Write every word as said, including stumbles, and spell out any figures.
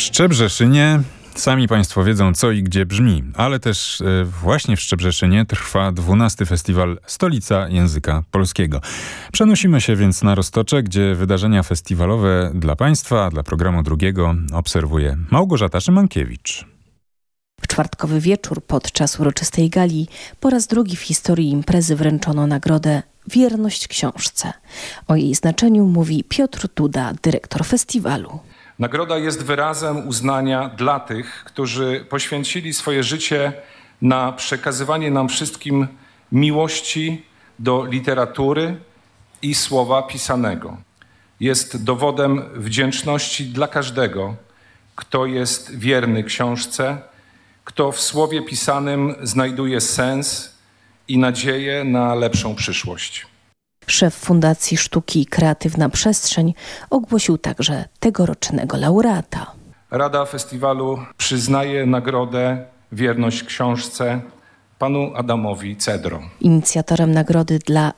Szczebrzeszynie, sami Państwo wiedzą co i gdzie brzmi, ale też e, właśnie w Szczebrzeszynie trwa dwunasty festiwal Stolica Języka Polskiego. Przenosimy się więc na Roztocze, gdzie wydarzenia festiwalowe dla Państwa, dla programu drugiego obserwuje Małgorzata Szymankiewicz. W czwartkowy wieczór podczas uroczystej gali po raz drugi w historii imprezy wręczono nagrodę Wierność książce. O jej znaczeniu mówi Piotr Duda, dyrektor festiwalu. Nagroda jest wyrazem uznania dla tych, którzy poświęcili swoje życie na przekazywanie nam wszystkim miłości do literatury i słowa pisanego. Jest dowodem wdzięczności dla każdego, kto jest wierny książce, kto w słowie pisanym znajduje sens i nadzieję na lepszą przyszłość. Szef Fundacji Sztuki Kreatywna Przestrzeń ogłosił także tegorocznego laureata. Rada Festiwalu przyznaje nagrodę Wierność książce panu Adamowi Cedro. Inicjatorem nagrody dla